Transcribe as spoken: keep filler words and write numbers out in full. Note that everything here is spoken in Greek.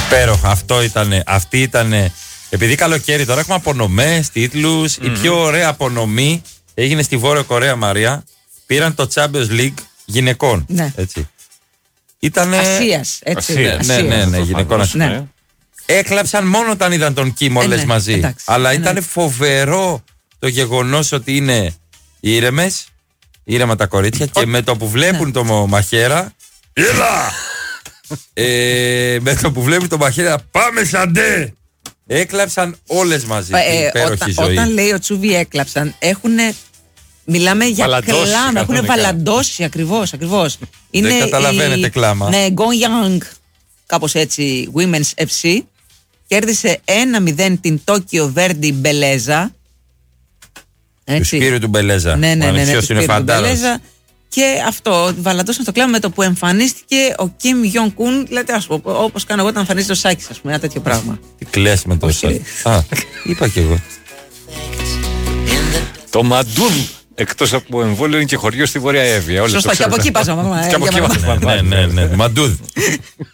Υπέροχα. Αυτό ήτανε. Αυτή ήτανε. Επειδή καλοκαίρι τώρα έχουμε απονομές, τίτλους. Mm-hmm. Η πιο ωραία απονομή έγινε στη Βόρεια Κορέα, Μαρία. Πήραν το Champions League γυναικών. Ναι. Έτσι. Ήτανε... Ασίας, έτσι. Ασίας. Ναι, ναι, ναι, γυναικών. Ναι. Έκλαψαν μόνο όταν είδαν τον Κιμ όλες ε, ναι, μαζί. Εντάξει, αλλά ήταν ναι. φοβερό το γεγονός ότι είναι ήρεμες, ήρεμα τα κορίτσια και με το που βλέπουν ναι. το μαχαίρα. Έλα! ε, με το που βλέπουν το μαχαίρα, πάμε σαντέ! Έκλαψαν όλες μαζί. Ε, υπέροχη όταν, ζωή. Όταν λέει ο Τσούβι έκλαψαν, έχουνε. Μιλάμε για κλάμα, έχουν βαλαντώσει ακριβώς, ακριβώς. Είναι δεν καταλαβαίνετε η, κλάμα. Ναι, Go Young, κάπως έτσι, Women's εφ σι. Κέρδισε ένα μηδέν την Τόκιο Βέρντι Μπελέζα. Του Σπύρου του Μπελέζα. Ναι, ναι, ναι, ναι, είναι φαντάρος. Και αυτό, βαλαντώσαν το κλάμα με το που εμφανίστηκε ο Κιμ Γιον Κουν. Δηλαδή, ας πω, όπως κάνω εγώ όταν εμφανίζεται ο Σάκης, ας πούμε, ένα τέτοιο πράγμα. Τι κλαις με το Σάκη. Α, είπα κι εγώ. Το Μαντούδ, εκτός από εμβόλιο, είναι και χωριό στη Βόρεια Εύβοια. Σωστά, και από εκεί πας. Και από εκεί πας. Ναι, ναι, ναι. Μαντούδ.